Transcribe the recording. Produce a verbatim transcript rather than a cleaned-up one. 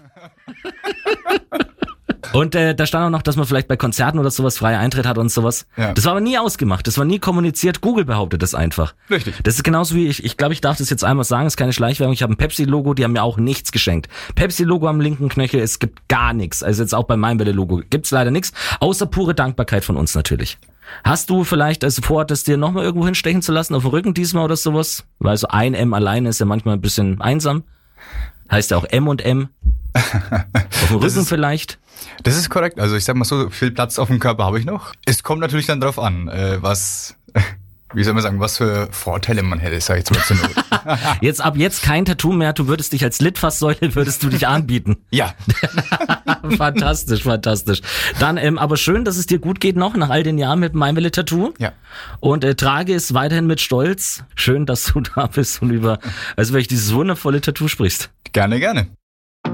Und äh, da stand auch noch, dass man vielleicht bei Konzerten oder sowas freie Eintritt hat und sowas. Ja. Das war aber nie ausgemacht, das war nie kommuniziert. Google behauptet das einfach. Richtig. Das ist genauso wie, ich ich glaube, ich darf das jetzt einmal sagen, ist keine Schleichwerbung. Ich habe ein Pepsi-Logo, die haben mir auch nichts geschenkt. Pepsi-Logo am linken Knöchel, es gibt gar nichts. Also jetzt auch bei meinem Welle-Logo gibt's leider nichts, außer pure Dankbarkeit von uns natürlich. Hast du vielleicht also vor, das dir nochmal irgendwo hinstechen zu lassen, auf dem Rücken diesmal oder sowas? Weil so ein M alleine ist ja manchmal ein bisschen einsam. Heißt ja auch M und M. Auf dem Rücken ist, vielleicht? Das ist korrekt. Also ich sag mal so, viel Platz auf dem Körper habe ich noch. Es kommt natürlich dann drauf an, äh, was, wie soll man sagen, was für Vorteile man hätte, sag ich jetzt mal zur Not. Jetzt ab jetzt kein Tattoo mehr, du würdest dich als Litfaßsäule, würdest du dich anbieten. Ja. Fantastisch, fantastisch. Dann, ähm, aber schön, dass es dir gut geht noch, nach all den Jahren mit meinem Welle-Tattoo. Ja. Und äh, trage es weiterhin mit Stolz. Schön, dass du da bist und über, also wirklich dieses wundervolle Tattoo sprichst. Gerne, gerne.